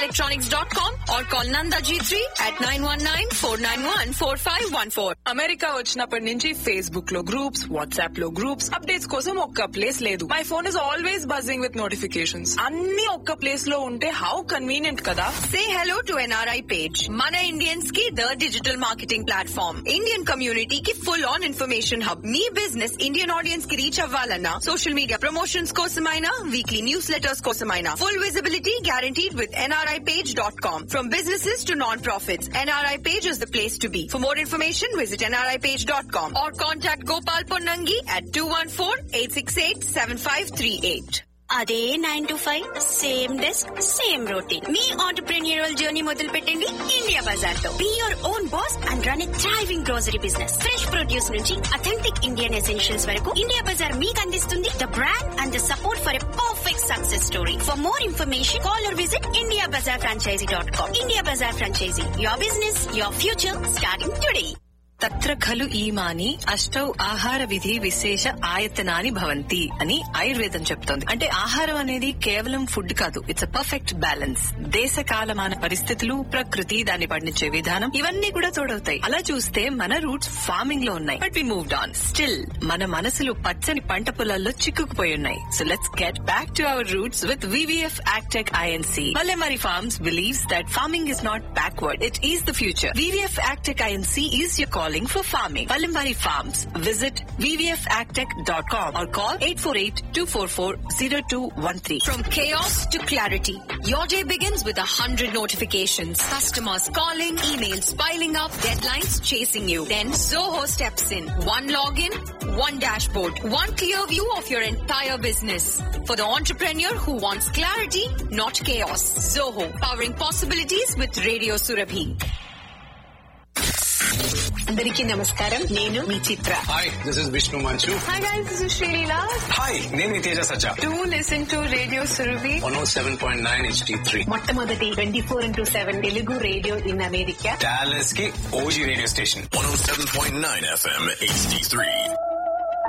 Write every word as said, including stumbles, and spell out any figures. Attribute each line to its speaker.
Speaker 1: electronics dot com or call Nanda G three at nine one nine, four nine one, four five one four.
Speaker 2: America వచ్చినప్పటి నుంచి Facebook లో groups, WhatsApp లో groups, updates కోసం ఒక్క place లేదు. My phone is always buzzing with notifications. అన్ని ఒక్క place లో ఉంటే హౌ కన్వీనియంట్ కదా.
Speaker 1: Say hello to N R I page. Mana Indians की the digital marketing platform. Indian community की full on information hub. Me business Indian audience की reach అవ్వాలన్నా social media promotions కోసమైనా, weekly newsletters కోసమైనా, full visibility guaranteed with N R I page dot com. From businesses to non-profits, N R I page is the place to be. For more information, visit N R I page dot com or contact Gopal Ponnangi at two one four, eight six eight, seven five three eight.
Speaker 3: అదే nine to five same desk same routine. Me entrepreneurial journey మొదలు పెట్టండి India Bazaar తో. Be your own boss and run a thriving grocery business. Fresh produce నుంచి authentic Indian essentials వరకు India Bazaar మీకు అందిస్తుంది the brand and the support for a perfect success story. For more information call or visit India Bazaar franchise dot com. India Bazaar franchise, your business, your future starting today.
Speaker 2: తత్ర ఖలు ఈమాని అష్టౌ ఆహార విధి విశేష ఆయతనాని భవంతి అని ఆయుర్వేదం చెప్తోంది. అంటే ఆహారం అనేది కేవలం ఫుడ్ కాదు, ఇట్స్ అ పర్ఫెక్ట్ బ్యాలెన్స్. దేశ కాలమాన పరిస్థితులు, ప్రకృతి, దాన్ని పండించే విధానం, ఇవన్నీ కూడా తోడవుతాయి. అలా చూస్తే మన రూట్స్ ఫార్మింగ్ లో ఉన్నాయి, but we moved on. Still మన మనసులు పచ్చని పంట పొలాల్లో చిక్కుకుపోయి ఉన్నాయి. So let's get back to our roots with V V F Agtech I N C. Vallemari Farms believes that farming is not backward, it is the future. V V F Agtech I N C is your call for farming. Vallemari Farms. Visit V V F agtech dot com or call eight four eight, two four four, zero two one three.
Speaker 1: From chaos to clarity, your day begins with a hundred notifications. Customers calling, emails piling up, deadlines chasing you. Then Zoho steps in. One login, one dashboard, one clear view of your entire business. For the entrepreneur who wants clarity, not chaos. Zoho, powering possibilities with Radio Surabhi.
Speaker 4: అందరికీ నమస్కారం, నేను మీ చిత్ర.
Speaker 5: Hi, this is Vishnu మంచు.
Speaker 2: Hi guys, this is Sreeleela.
Speaker 5: Hi, నేను మీ తేజ సజ్జా.
Speaker 2: Do listen to radio Surabhi
Speaker 5: one oh seven point nine H D three.
Speaker 4: మొట్టమొదటి twenty four into seven Telugu radio in America.
Speaker 5: Dallas కి OG radio station.
Speaker 6: one oh seven point nine F M H D three.